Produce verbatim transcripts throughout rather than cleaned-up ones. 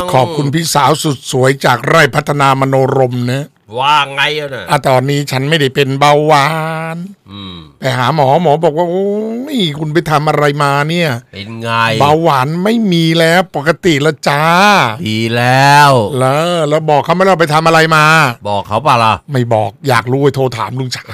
ขอบคุณพี่สาวสุดสวยจากไร่พัฒนามโนรมนะว่าไงอ่ะนะอ่ะตอนนี้ฉันไม่ได้เป็นเบาหวานไปหาหมอหมอบอกว่าโอ้ยคุณไปทำอะไรมาเนี่ยเป็นไงเบาหวานไม่มีแล้วปกติแล้วจ้าดีแล้วแล้วแล้วบอกเขาไม่ได้ไปทำอะไรมาบอกเขาป่ะล่ะไม่บอกอยากรู้ไอ้โทรถามลุงช้าง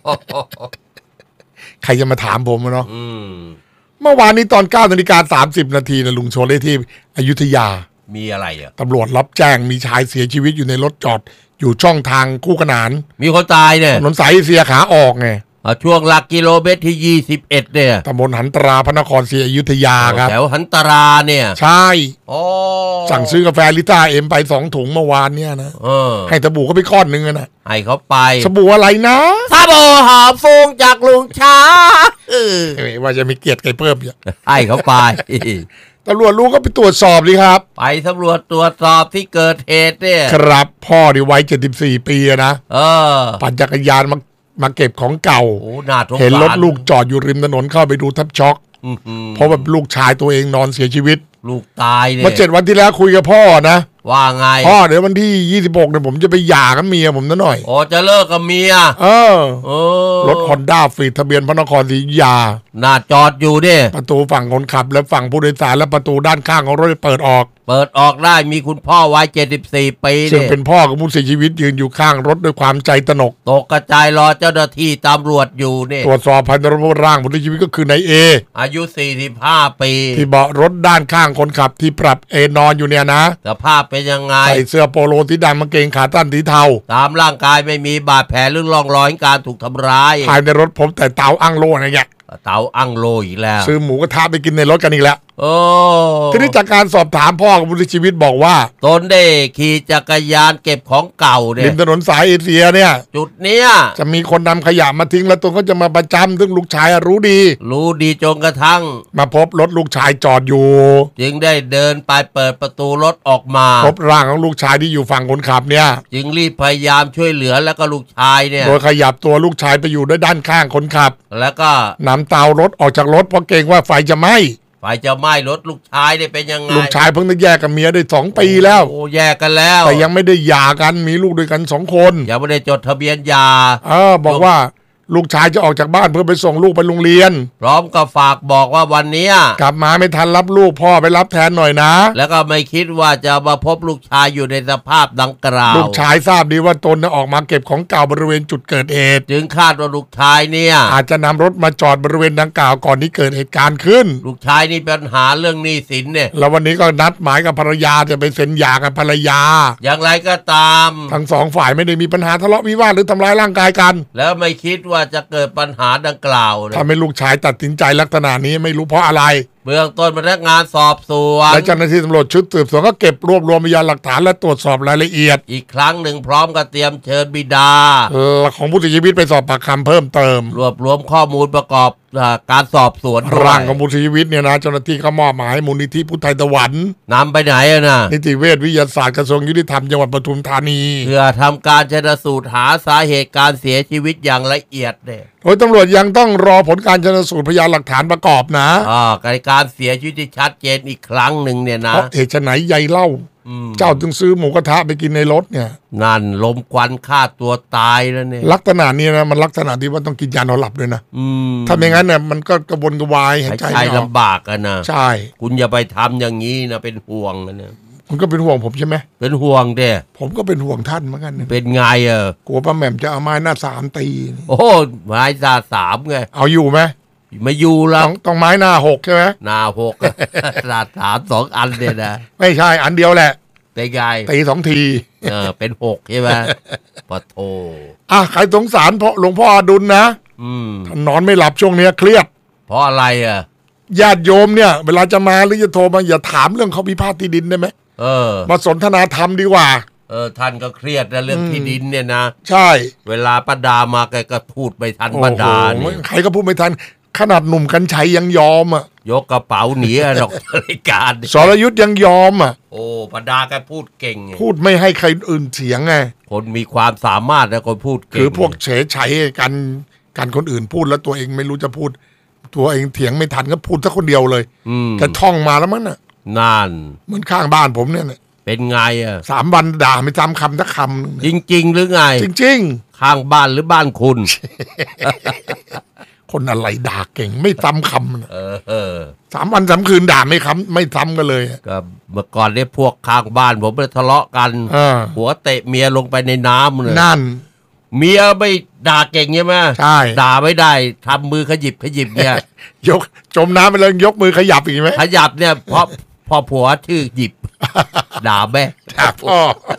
ใครจะมาถามผมเนาะเมื่อวานนี้ตอนเก้านาฬิกาสามสิบนาทีนะลุงโชเล่ที่อยุธยามีอะไรอ่ะตำรวจรับแจ้งมีชายเสียชีวิตอยู่ในรถจอดอยู่ช่องทางคู่ขนานมีคนตายเนี่ยถนนสายเอเชียขาออกไงช่วงหลักกิโลเมตรที่ยี่สิบเอ็ดเนี่ยตำบลหันตราพระนครศรีอยุธยาครับแถวหันตราเนี่ยใช่สั่งซื้อกาแฟลิต้าเอ็มไปสองถุงเมื่อวานเนี่ยนะให้สบู่เขาไปก้อนนึงนะให้เขาไปสบู่อะไรนะสบู่หอมฟูงจากลุงช้าว่าจะมีเกียรติไก่เพิ่มเนี่ยให้เขาไปตำรวจรู้ก็ไปตรวจสอบดิครับไปตำรวจตรวจสอบที่เกิดเหตุเนี่ยครับพ่อที่วัยเจ็ดสิบสี่ปีนะเออปั่นจักรยานมามาเก็บของเก่าเห็นรถลูกจอดอยู่ริมถนนเข้าไปดูทับช็อกเพราะแบบลูกชายตัวเองนอนเสียชีวิตลูกตายเนี่ยเมื่อเจ็ดวันที่แล้วคุยกับพ่อนะว่าไงพ่อเดี๋ยววันที่ยี่สิบหกเนี่ยผมจะไปหย่ากับเมียผมซะหน่อยอ๋อจะเลิกกับเมียเออเออรถฮอนด้าฟีดทะเบียนพระนครศรีอยุธยาน่าจอดอยู่ดิประตูฝั่งคนขับและฝั่งผู้โดยสารและประตูด้านข้างของรถเปิดออกเปิดออกได้มีคุณพ่อวัยเจ็ดสิบสี่ปีซึ่งเป็นพ่อของผู้เสียชีวิตยืนอยู่ข้างรถด้วยความใจตนกตกกระจายรอเจ้าหน้าที่ตำรวจอยู่เนี่ยตรวจสอบภายในรถร่างผู้เสียชีวิตก็คือนายเออายุสี่สิบห้าปีที่เบาะรถด้านข้างคนขับที่ปรับเอนอนอยู่เนี่ยนะสภาพเป็นยังไงใส่เสื้อโปโลสีดำกางเกงขาสั้นสีเทาตามร่างกายไม่มีบาดแผลหรือร่องรอยการถูกทำร้ายภายในรถพบแต่เตาอั้งโลอะไรเงี้ยเตาอั้งโลอีกแล้วซื้อหมูกระทะไปกินในรถกันอีกแล้วโอ้ทีนี้จากการสอบถามพ่อของผู้เสียชีวิตบอกว่าตนได้ขี่จักรยานเก็บของเก่าเนี่ยริมถนนสายเอเชียเนี่ยจุดเนี้ยจะมีคนนำขยะมาทิ้งแล้วตนก็จะมาประจำซึ่งลูกชายรู้ดีรู้ดีจนกระทั่งมาพบรถลูกชายจอดอยู่จึงได้เดินไปเปิดประตูรถออกมาพบร่างของลูกชายที่อยู่ฝั่งคนขับเนี่ยจึงรีบพยายามช่วยเหลือแล้วก็ลูกชายเนี่ยโดยขยับตัวลูกชายไปอยู่ด้านด้านข้างคนขับแล้วก็นำเตารถออกจากรถเพราะเกรงว่าไฟจะไหม้ไฟจะไหม้รถลูกชายได้เป็นยังไงลูกชายเพิ่งได้แยกกับเมียได้สองปีแล้วโอ้แยกกันแล้วแต่ยังไม่ได้หย่ากันมีลูกด้วยกันสองคนยังไม่ได้จดทะเบียนหย่าเออบอกว่าลูกชายจะออกจากบ้านเพื่อไปส่งลูกไปโรงเรียนพร้อมกับฝากบอกว่าวันนี้กลับมาไม่ทันรับลูกพ่อไปรับแทนหน่อยนะแล้วก็ไม่คิดว่าจะมาพบลูกชายอยู่ในสภาพดังกล่าวลูกชายทราบดีว่าตนออกมาเก็บของเก่าบริเวณจุดเกิดเหตุจึงคาดว่าลูกชายเนี่ยอาจจะนำรถมาจอดบริเวณดังกล่าวก่อนที่เกิดเหตุการณ์ขึ้นลูกชายนี่ปัญหาเรื่องหนี้สินเนี่ยแล้ววันนี้ก็นัดหมายกับภรรยาจะไปเซ็นหย่ากับภรรยาอย่างไรก็ตามทั้งสองฝ่ายไม่ได้มีปัญหาทะเลาะวิวาทหรือทำร้ายร่างกายกันแล้วไม่คิดว่าจะเกิดปัญหาดังกล่าวทำให้ลูกชายตัดสินใจลักษณะนี้ไม่รู้เพราะอะไรเบื้องต้นพนักงานสอบสวนและเจ้าหน้าที่ตำรวจชุดสืบสวนก็เก็บรวบรวมพยานหลักฐานและตรวจสอบรายละเอียดอีกครั้งหนึ่งพร้อมกับเตรียมเชิญบิดาของผู้เสียชีวิตไปสอบปากคำเพิ่มเติมรวบรวมข้อมูลประกอบการสอบสวนร่างของผู้เสียชีวิตเนี่ยนะเจ้าหน้าที่ก็มอบหมายมูลนิธิพุทธไทยสวรรค์นำไปไหนอะนะนิติเวชวิทยาศาสตร์กระทรวงยุติธรรมจังหวัดปทุมธานีเพื่อทำการชันสูตรหาสาเหตุการเสียชีวิตอย่างละเอียดเนี่ยโดยตำรวจยังต้องรอผลการชันสูตรพยานหลักฐานประกอบนะอ่าการเสียชีวิตที่ชัดเจนอีกครั้งหนึ่งเนี่ยนะเพราะเหตุไหนใหญ่เล่าเจ้าจึงซื้อหมูกระทะไปกินในรถเนี่ยนั่นลมควันฆ่าตัวตายแล้วเนี่ยลักษณะนี้นะมันลักษณะที่ว่าต้องกินยานอนหลับด้วยนะถ้าไม่งั้นเนี่ยมันก็กระวนกระวายหายใจลำบากกันนะใช่คุณอย่าไปทำอย่างนี้นะเป็นห่วงนะเนี่ยคุณก็เป็นห่วงผมใช่ไหมเป็นห่วงเด้ผมก็เป็นห่วงท่านเหมือนกันเป็นไงเออกลัวป้าแหม่มจะเอาไม้หน้าสามตีโอ้ไม้หน้าสามไงเอาอยู่ไหมไม่อยู่แล้วต้องต้องไม้หน้าหกใช่ไหมหน้าหกหน้าสามสองอันเนี่ยนะไม่ใช่อันเดียวแหละเป็นไงตีสองทีเออเป็นหกใช่ไหมปะโถอ่ะใครสงสารเพราะหลวงพ่ออดุลนะอืมท่านนอนไม่หลับช่วงนี้เครียดเพราะอะไรอ่ะญาติโยมเนี่ยเวลาจะมาหรือจะโทรมาอย่าถามเรื่องเขาพิพาทที่ดินได้ไหมเออมาสนทนาธรรมดีกว่าเออท่านก็เครียดนะเรื่องที่ดินเนี่ยนะใช่เวลาป้าดามาแกก็พูดไม่ทันป้าดานี่ใครก็พูดไม่ทันขนาดหนุ่มกัญชัยยังยอมอ่ะยกกระเป๋าหนีดอกรายการสรยุทธยังยอมอ่ะโอ้ป้าดาแกพูดเก่งพูดไม่ให้ใครอื่นเถียงไงคนมีความสามารถนะคนพูดเก่งคือพวกเฉยชัยกันกันคนอื่นพูดแล้วตัวเองไม่รู้จะพูดตัวเองเถียงไม่ทันก็พูดแค่คนเดียวเลยแต่ท่องมาแล้วมั้งน่ะนานเหมือนข้างบ้านผมเนี่ยเป็นไงอ่ะสามวันด่าไม่จำคำสักคำหนึ่งจริง ๆ หรือไงจริงข้างบ้านหรือบ้านคุณๆ คนอะไรด่าเก่งไม่จำคำนะเออเออสามวันสามคืนด่าไม่คำไม่จำกันเลยก็เมื่อก่อนเนี่ยพวกข้างบ้านผมไปทะเลาะกันเออหัวเตะเมียลงไปในน้ำเลยนั่นเมียไม่ด่าเก่งใช่ไหมใช่ด่าไม่ได้ทำมือขยิบขยิบเนี่ยยกจมน้ำไปเลยยกมือขยับอีกไหมขยับเนี่ยเพราะพอผัวชื่อหยิบ ด่าแม่ด่าพ่อ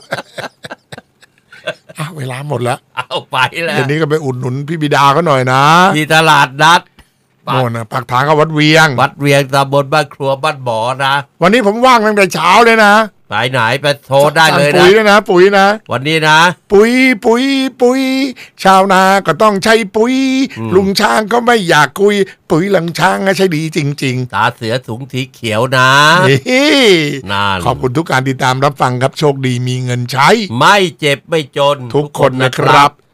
อ่ะเวลาหมดแล้วเอาไปแล้วเดี๋ยวนี้ก็ไปอุดหนุนพี่บิดาเขาหน่อยนะที่ตลาดนัดโน่นนะปากทางเขาวัดเวียงวัดเวียงตำบลบ้านครัวบ้านหมอนะวันนี้ผมว่างตั้งแต่เช้าเลยนะไปไหนไปโทรได้เลยสั่งปุ๋นะยด้วยนะ ปุ๋ยนะวันนี้นะปุ๋ยปุ๋ยปุ๋ย ชาวนาก็ต้องใช้ปุ๋ยอืมลุงช้างก็ไม่อยากคุย ปุ๋ยหลังช้างอะใช่ดีจริงตาเสือสูงสีเขียวนะๆนี่นั่นขอบคุณทุกการติดตามรับฟังครับโชคดีมีเงินใช้ไม่เจ็บไม่จนทุกคนนะครับ